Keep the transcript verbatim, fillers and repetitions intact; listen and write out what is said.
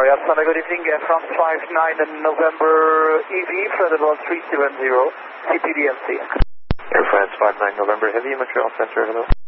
Air France, good evening. Air France five nine in November E V, flight level three seven zero, C P D M C. Air France five nine November Heavy, Montreal Center, hello.